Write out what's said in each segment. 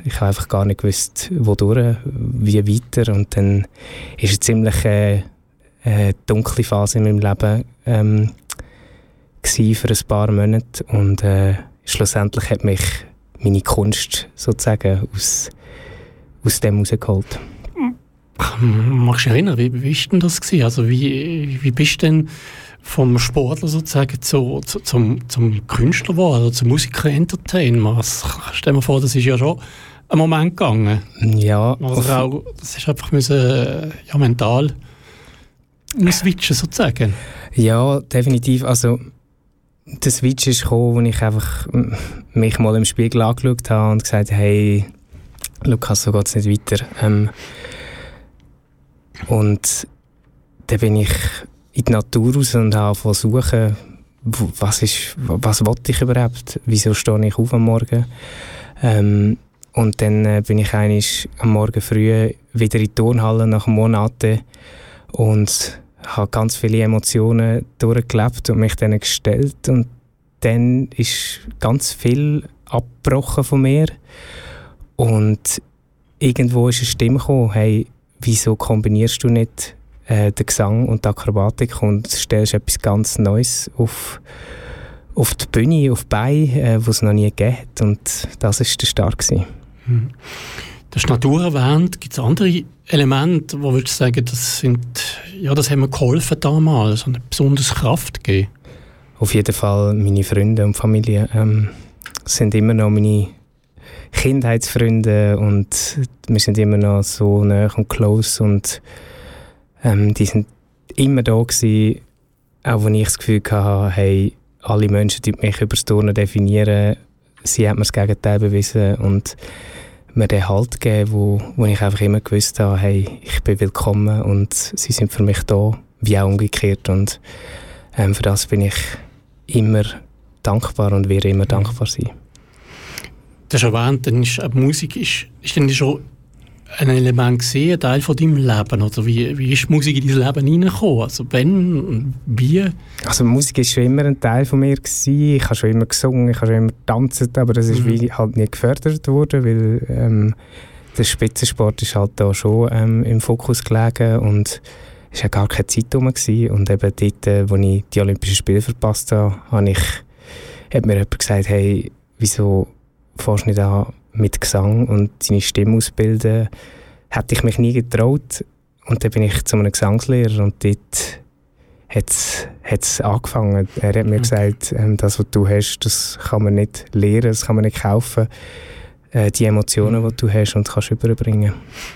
Ich habe einfach gar nicht gewusst, wodurch, wie weiter. Und dann ist eine ziemlich dunkle Phase in meinem Leben für ein paar Monate. Und schlussendlich hat mich meine Kunst sozusagen aus dem rausgeholt. Magst du dich erinnern, wie war denn das gewesen? Also wie bist du denn vom Sportler sozusagen zum Künstler geworden, oder zum Musiker Entertainer? Stell dir vor, das ist ja schon ein Moment gegangen. Ja. Also das ist einfach mental switchen sozusagen. Ja, definitiv. Also der Switch ist gekommen, als ich einfach mich mal im Spiegel angeschaut habe und gesagt habe, hey, Lukas, so geht es nicht weiter. Und dann bin ich in die Natur raus und habe versucht, was wollte ich überhaupt? Wieso stehe ich auf am Morgen? Und dann bin ich am Morgen früh wieder in die Turnhalle nach Monaten und habe ganz viele Emotionen durchgelebt und mich denen gestellt. Und dann ist ganz viel abgebrochen von mir. Und irgendwo ist eine Stimme gekommen, hey, wieso kombinierst du nicht den Gesang und die Akrobatik und stellst etwas ganz Neues auf die Bühne, auf die Beine, was es noch nie gegeben hat. Und das war der Start gewesen. Du hast Natur erwähnt. Gibt es andere Elemente, wo würdest du sagen, das haben mir geholfen damals und eine besondere Kraft gegeben? Auf jeden Fall meine Freunde und Familie sind immer noch meine Kindheitsfreunde und wir sind immer noch so nah und close und die sind immer da gewesen, auch wenn ich das Gefühl hatte, hey, alle Menschen, die mich über das Turnen definieren, sie haben mir das Gegenteil bewiesen und mir den Halt gegeben, wo ich einfach immer gewusst habe, hey, ich bin willkommen und sie sind für mich da, wie auch umgekehrt und für das bin ich immer dankbar und werde immer dankbar sein. Du hast erwähnt, dann ist Musik ist dann schon ein Element gewesen, ein Teil von deinem Leben, oder wie ist die Musik in dein Leben hineingekommen? Also wenn und wie? Also Musik war schon immer ein Teil von mir gewesen. Ich habe schon immer gesungen, ich habe schon immer getanzt, aber das ist wie halt nie gefördert worden, weil der Spitzensport ist halt da schon im Fokus gelegen und es war gar keine Zeit rum gewesen. Und eben dort, wo ich die Olympischen Spiele verpasst habe, hat mir jemand gesagt, hey, wieso fährst du nicht an mit Gesang und deine Stimme ausbilden, hätte ich mich nie getraut. Und dann bin ich zu einem Gesangslehrer und dort hat es angefangen. Er hat mir gesagt, das, was du hast, das kann man nicht lernen, das kann man nicht kaufen. Die Emotionen, die du hast und kannst überbringen.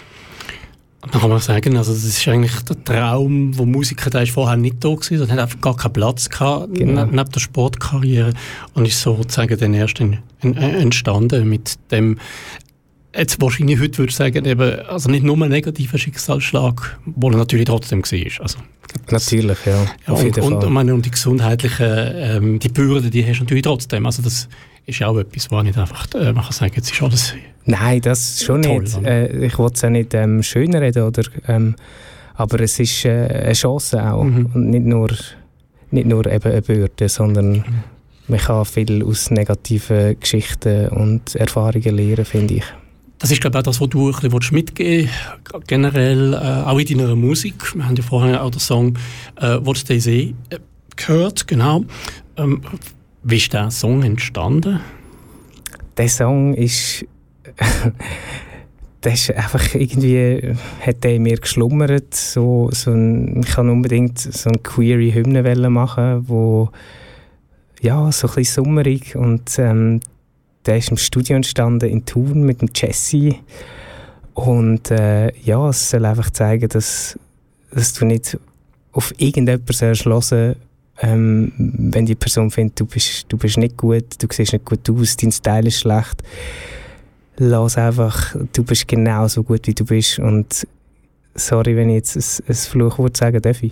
Dann kann man sagen, also das ist eigentlich der Traum, wo Musiker, der ist vorher nicht da gewesen, das hat einfach gar keinen Platz gehabt, neben der Sportkarriere, und ist sozusagen dann erst entstanden mit dem, jetzt wahrscheinlich heute würde ich sagen, eben, also nicht nur ein negativer Schicksalsschlag, wo er natürlich trotzdem war. Also, natürlich, ja, auf jeden Fall. Und die gesundheitlichen, die Bürden, die hast du natürlich trotzdem, also das ist ja auch etwas, wo nicht einfach, man kann sagen, jetzt ist alles... Nein, das schon toll, nicht. Ich will es auch nicht schönreden, oder, aber es ist eine Chance auch. Und nicht nur eben eine Bürde, sondern man kann viel aus negativen Geschichten und Erfahrungen lernen, finde ich. Das ist, glaube ich, auch das, was du ein bisschen mitgeben willst, generell auch in deiner Musik. Wir haben ja vorher auch den Song «What's They Say» gehört, genau. Wie ist der Song entstanden? Der Song ist... das ist einfach irgendwie... hat der in mir geschlummert. Ich kann unbedingt so eine queere Hymne machen, wo... ja, so ein bisschen sommerig. Und der ist im Studio entstanden in Thun mit dem Jesse. Und ja, es soll einfach zeigen, dass du nicht auf irgendjemanden hören sollst, wenn die Person findet, du bist nicht gut, du siehst nicht gut aus, dein Style ist schlecht. Lass einfach, du bist genauso gut, wie du bist. Und sorry, wenn ich jetzt ein Fluchwort sagen darf.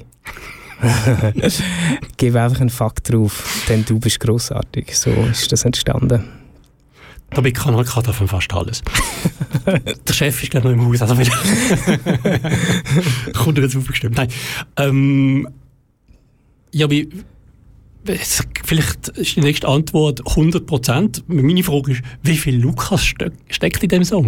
Gib einfach einen Fakt drauf, denn du bist grossartig. So ist das entstanden. Dabei kann er gerade fast alles. Der Chef ist gerade noch im Haus, also wieder kommt er jetzt aufgestimmt. Nein. Ja, vielleicht ist die nächste Antwort 100%. Meine Frage ist, wie viel Lukas steckt in dem Song?